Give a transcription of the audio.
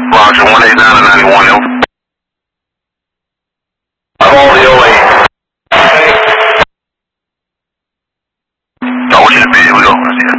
Roger, 189 to 91, yo. I'm on the 08. I want you to be, here we go.